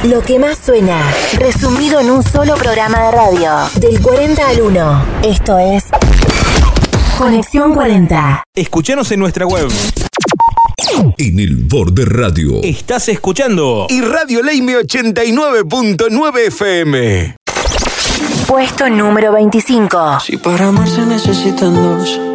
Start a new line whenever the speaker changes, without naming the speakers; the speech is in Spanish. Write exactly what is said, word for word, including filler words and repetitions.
Lo que más suena, resumido en un solo programa de radio. Del cuarenta al uno. Esto es Conexión cuarenta.
Escuchanos en nuestra web.
En el Borde Radio.
Estás escuchando
Y Radio Leime ochenta y nueve punto nueve F M.
Puesto número veinticinco.
Si para amar se necesitan dos,